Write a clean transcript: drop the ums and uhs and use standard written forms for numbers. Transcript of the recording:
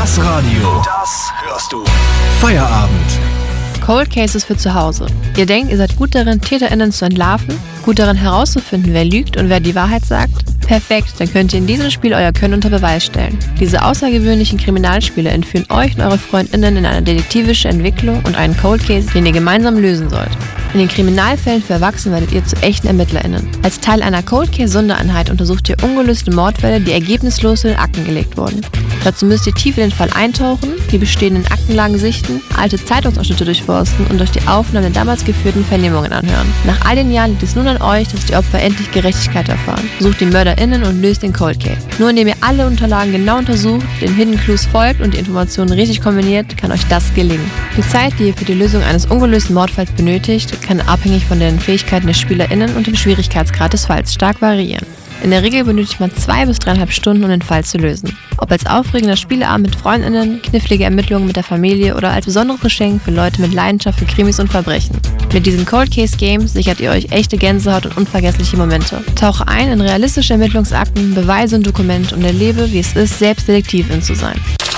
Das Radio, das hörst du. Feierabend. Cold Cases für zu Hause. Ihr denkt, ihr seid gut darin, TäterInnen zu entlarven? Gut darin herauszufinden, wer lügt und wer die Wahrheit sagt? Perfekt, dann könnt ihr in diesem Spiel euer Können unter Beweis stellen. Diese außergewöhnlichen Kriminalspiele entführen euch und eure FreundInnen in eine detektivische Entwicklung und einen Cold Case, den ihr gemeinsam lösen sollt. In den Kriminalfällen für Erwachsene werdet ihr zu echten ErmittlerInnen. Als Teil einer Cold Case-Sondereinheit untersucht ihr ungelöste Mordfälle, die ergebnislos in den Akten gelegt wurden. Dazu müsst ihr tief in den Fall eintauchen, die bestehenden Aktenlagen sichten, alte Zeitungsausschnitte durchforsten und euch die Aufnahmen der damals geführten Vernehmungen anhören. Nach all den Jahren liegt es nun an euch, dass die Opfer endlich Gerechtigkeit erfahren. Sucht die MörderInnen und löst den Cold Case. Nur indem ihr alle Unterlagen genau untersucht, den Hidden Clues folgt und die Informationen richtig kombiniert, kann euch das gelingen. Die Zeit, die ihr für die Lösung eines ungelösten Mordfalls benötigt, kann abhängig von den Fähigkeiten der SpielerInnen und dem Schwierigkeitsgrad des Falls stark variieren. In der Regel benötigt man 2 bis 3,5 Stunden, um den Fall zu lösen. Ob als aufregender Spieleabend mit FreundInnen, knifflige Ermittlungen mit der Familie oder als besonderes Geschenk für Leute mit Leidenschaft für Krimis und Verbrechen. Mit diesen Cold Case Games sichert ihr euch echte Gänsehaut und unvergessliche Momente. Tauche ein in realistische Ermittlungsakten, Beweise und Dokumente und erlebe, wie es ist, selbst Detektivin zu sein.